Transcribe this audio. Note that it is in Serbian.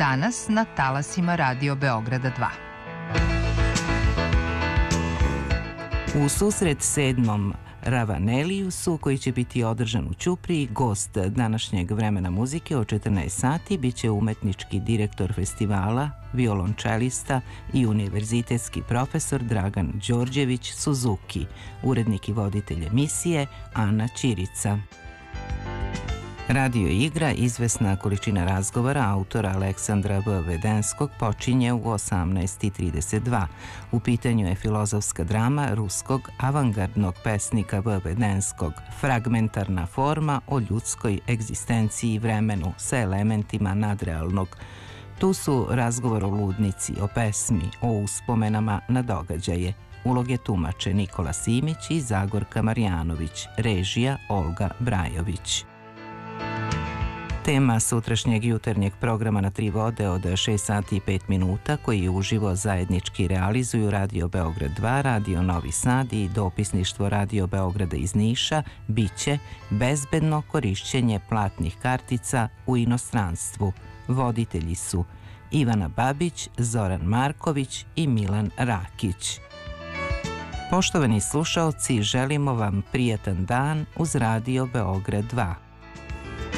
danas na talasima Radio Beograda 2. U susret 7. Ravaneliusu, koji će biti održan u Ćupriji, gost današnjeg Vremena muzike od 14 sati biće umetnički direktor festivala, violončelista i univerzitetski profesor Dragan Đorđević Suzuki, urednik i voditelj emisije Ana Ćirica. Radio igra izvesna količina razgovora autora Aleksandra V. Vedenskog počinje u 18:32. U pitanju je filozofska drama ruskog avangardnog pesnika V. Vedenskog, fragmentarna forma o ljudskoj egzistenciji i vremenu sa elementima nadrealnog. Tu su razgovor o ludnici, o pesmi, o uspomenama na događaje. Uloge tumače Nikola Simić i Zagorka Marjanović, režija Olga Brajović. Tema sutrašnjeg jutarnjeg programa na Tri vode od 6 sati i 5 minuta, koji uživo zajednički realizuju Radio Beograd 2, Radio Novi Sad i dopisništvo Radio Beograda iz Niša, biće bezbedno korišćenje platnih kartica u inostranstvu. Voditelji su Ivana Babić, Zoran Marković i Milan Rakić. Poštovani slušaoci, želimo vam prijatan dan uz Radio Beograd 2.